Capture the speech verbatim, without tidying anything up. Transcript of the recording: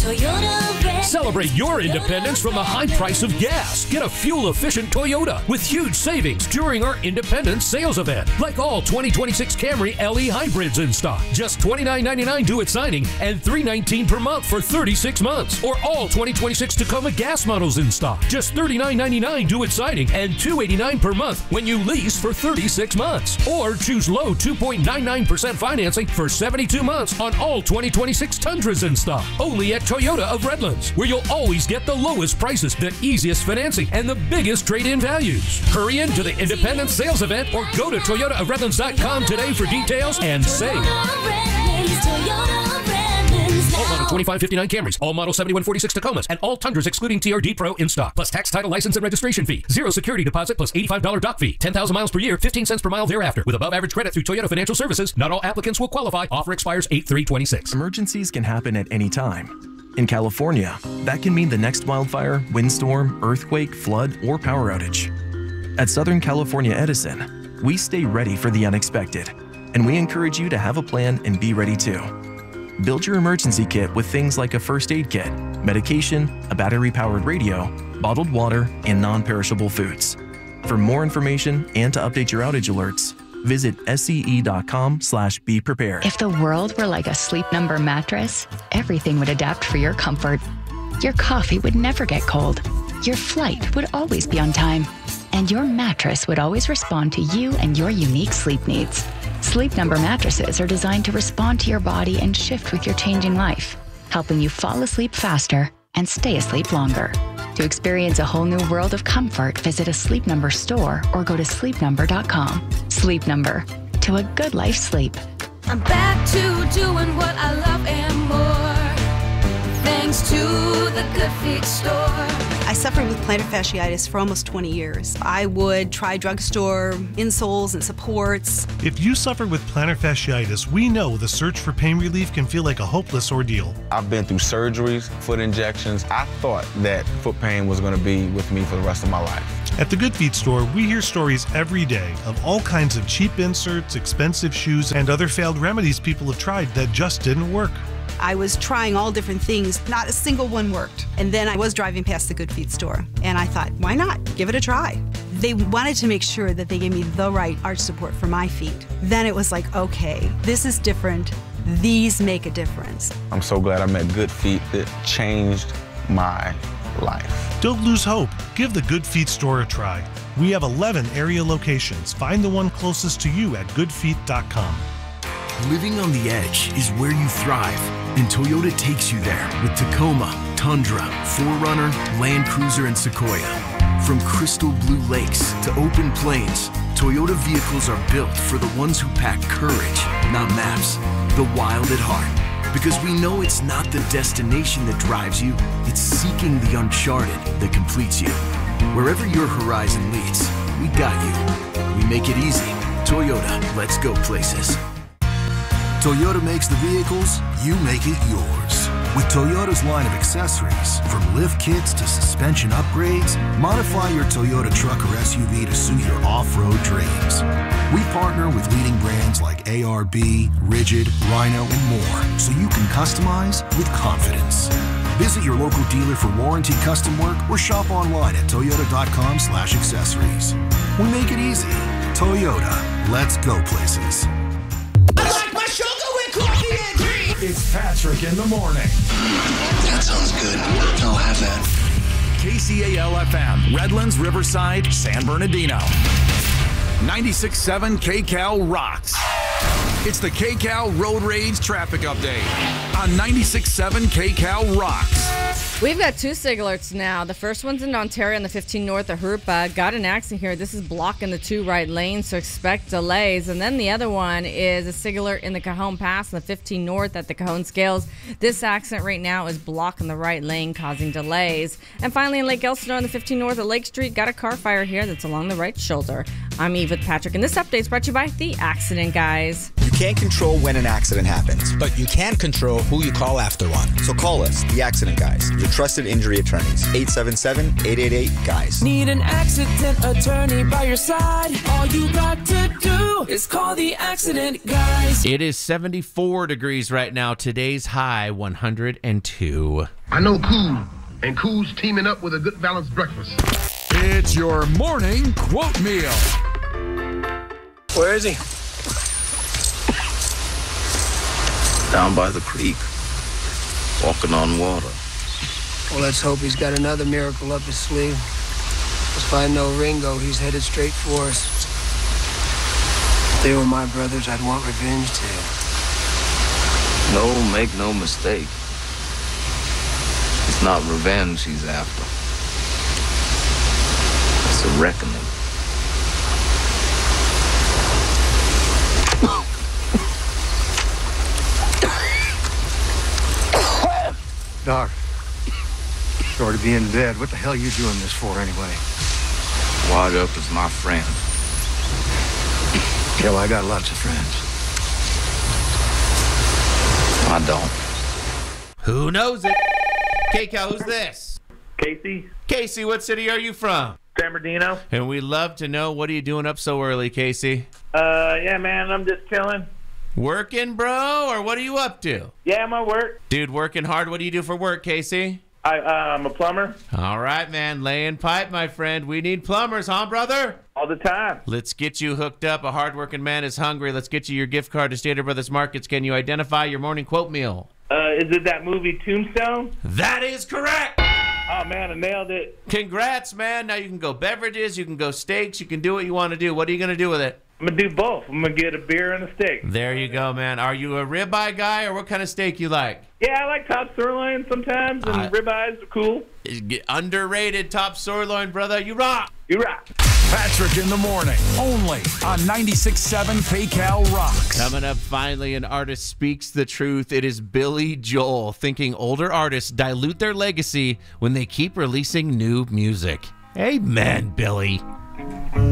Toyota Redlands. Celebrate your independence from the high price of gas. Get a fuel-efficient Toyota with huge savings during our Independence Sales Event. Like all twenty twenty-six Camry L E hybrids in stock. Just twenty-nine ninety-nine due at signing and three nineteen per month for thirty-six months. Or all twenty twenty-six Tacoma gas models in stock. Just thirty-nine ninety-nine due at signing and two eighty-nine per month when you lease for thirty-six months. Or choose low two point nine nine percent financing for seventy-two months on all twenty twenty-six Tundras in stock. Only at Toyota of Redlands, where you'll always get the lowest prices, the easiest financing, and the biggest trade-in values. Hurry into the Independence Sales Event or go to Toyota of Redlands dot com today for details and save. All model twenty-five fifty-nine Camrys, all model seventy-one forty-six Tacomas, and all Tundras excluding T R D Pro in stock. Plus tax, title, license, and registration fee. Zero security deposit plus eighty-five dollars dock fee. ten thousand miles per year, fifteen cents per mile thereafter. With above average credit through Toyota Financial Services, not all applicants will qualify. Offer expires eight three twenty-six. Emergencies can happen at any time. In California, that can mean the next wildfire, windstorm, earthquake, flood, or power outage. At Southern California Edison, we stay ready for the unexpected, and we encourage you to have a plan and be ready too. Build your emergency kit with things like a first aid kit, medication, a battery-powered radio, bottled water, and non-perishable foods. For more information and to update your outage alerts, visit scE.com slash be prepared. If the world were like a Sleep Number mattress, everything would adapt for your comfort. Your coffee would never get cold. Your flight would always be on time. And your mattress would always respond to you and your unique sleep needs. Sleep Number mattresses are designed to respond to your body and shift with your changing life, helping you fall asleep faster and stay asleep longer. To experience a whole new world of comfort, visit a Sleep Number store or go to sleep number dot com. Sleep Number, to a good life sleep. I'm back to doing what I love and more, thanks to the Good Feet store. I suffered with plantar fasciitis for almost twenty years. I would try drugstore insoles and supports. If you suffer with plantar fasciitis, we know the search for pain relief can feel like a hopeless ordeal. I've been through surgeries, foot injections. I thought that foot pain was going to be with me for the rest of my life. At the Good Feet store, we hear stories every day of all kinds of cheap inserts, expensive shoes, and other failed remedies people have tried that just didn't work. I was trying all different things. Not a single one worked. And then I was driving past the Good Feet store, and I thought, why not? Give it a try. They wanted to make sure that they gave me the right arch support for my feet. Then it was like, okay, this is different. These make a difference. I'm so glad I met Good Feet. It changed my life. Don't lose hope. Give the Good Feet store a try. We have eleven area locations. Find the one closest to you at good feet dot com. Living on the edge is where you thrive, and Toyota takes you there with Tacoma, Tundra, four runner, Land Cruiser, and Sequoia. From crystal blue lakes to open plains, Toyota vehicles are built for the ones who pack courage, not maps, the wild at heart. Because we know it's not the destination that drives you, it's seeking the uncharted that completes you. Wherever your horizon leads, we got you. We make it easy. Toyota, let's go places. Toyota makes the vehicles, you make it yours. With Toyota's line of accessories, from lift kits to suspension upgrades, modify your Toyota truck or S U V to suit your off-road dreams. We partner with leading brands like A R B, Rigid, Rhino, and more, so you can customize with confidence. Visit your local dealer for warranty custom work or shop online at toyota.com slash accessories. We make it easy. Toyota, let's go places. It's Patrick in the morning. That sounds good. I'll have that. K C A L F M, Redlands, Riverside, San Bernardino. ninety-six point seven K C A L rocks. It's the K C A L Road Rage Traffic Update on ninety-six point seven K C A L rocks. We've got two SIG alerts now. The first one's in Ontario on the fifteen North of Harupa. Got an accident here. This is blocking the two right lanes, so expect delays. And then the other one is a SIG alert in the Cajon Pass on the fifteen North at the Cajon Scales. This accident right now is blocking the right lane, causing delays. And finally in Lake Elsinore on the fifteen North of Lake Street, got a car fire here that's along the right shoulder. I'm Eve with Patrick, and this update is brought to you by The Accident Guys. You can't control when an accident happens, but you can control who you call after one. So call us, the Accident Guys, your trusted injury attorneys. eight seven seven, eight eight eight, GUYS. Need an accident attorney by your side? All you got to do is call the Accident Guys. It is seventy-four degrees right now. Today's high, one hundred two. I know Cool, and Cool's teaming up with a good balanced breakfast. It's your morning quote meal. Where is he? Down by the creek, walking on water. Well, let's hope he's got another miracle up his sleeve. If I know Ringo, he's headed straight for us. If they were my brothers, I'd want revenge too. No, make no mistake. It's not revenge he's after. It's a reckoning. Doc, sorry to be in bed. What the hell are you doing this for anyway? Wide Up is my friend. Yeah, well, I got lots of friends. I don't. Who knows it? K-Cal, who's this? Casey. Casey, what city are you from? San Bernardino. And we love to know, what are you doing up so early, Casey? Uh, yeah, man, I'm just chilling. Working, bro, or what are you up to? Yeah, I'm at work. Dude, working hard. What do you do for work, Casey? I, uh, I'm a plumber. All right, man. Laying pipe, my friend. We need plumbers, huh, brother? All the time. Let's get you hooked up. A hardworking man is hungry. Let's get you your gift card to Stater Brothers Markets. Can you identify your morning quote meal? Uh, is it that movie Tombstone? That is correct. Oh, man, I nailed it. Congrats, man. Now you can go beverages. You can go steaks. You can do what you want to do. What are you going to do with it? I'm going to do both. I'm going to get a beer and a steak. There you go, man. Are you a ribeye guy, or what kind of steak you like? Yeah, I like top sirloin sometimes, and uh, ribeyes are cool. Underrated top sirloin, brother. You rock. You rock. Patrick in the morning, only on ninety-six point seven K-Cal Rocks. Coming up, finally, an artist speaks the truth. It is Billy Joel, thinking older artists dilute their legacy when they keep releasing new music. Amen, Billy.